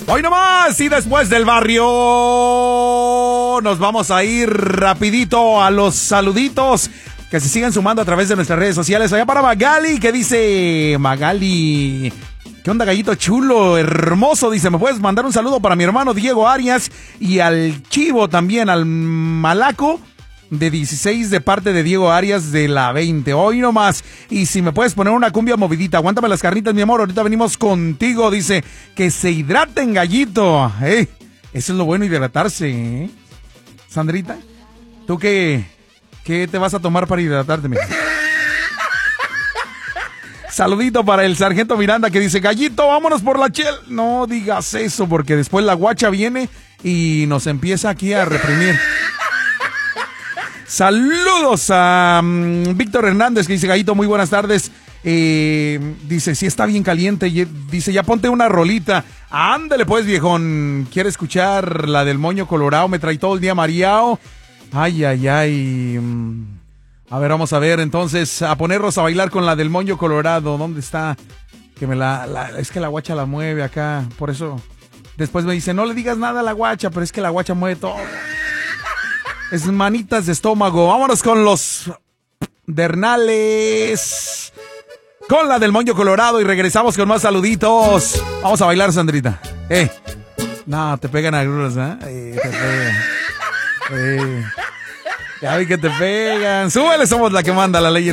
Hoy nomás y después del barrio nos vamos a ir rapidito a los saluditos que se sigan sumando a través de nuestras redes sociales. Allá para Magali, que dice Magali, ¿qué onda, gallito chulo, hermoso? Dice, ¿me puedes mandar un saludo para mi hermano Diego Arias y al Chivo también, al Malaco de 16 de parte de Diego Arias de la 20? Hoy nomás. Y si me puedes poner una cumbia movidita, aguántame las carnitas, mi amor, ahorita venimos contigo. Dice, que se hidraten, gallito. Eso es lo bueno, hidratarse, ¿eh? Sandrita, ¿tú qué te vas a tomar para hidratarte, mija? Saludito para el sargento Miranda, que dice, gallito, vámonos por la chel. No digas eso, porque después la guacha viene y nos empieza aquí a reprimir. Saludos a Víctor Hernández, que dice, gallito, muy buenas tardes. Dice, sí está bien caliente. Dice, ya ponte una rolita. Ándale pues, viejón. ¿Quiere escuchar la del moño colorado? Me trae todo el día mareado. Ay. A ver, vamos a ver entonces, a ponernos a bailar con la del moño colorado. ¿Dónde está? Que me es que la guacha la mueve acá. Por eso después me dice, no le digas nada a la guacha, pero es que la guacha mueve todo. Es manitas de estómago. Vámonos con los Bernales, con la del moño colorado, y regresamos con más saluditos. Vamos a bailar, Sandrita. No, te pegan agruras, ¿eh? Te pegan. Ya vi que te pegan. Súbele, somos la que manda la ley.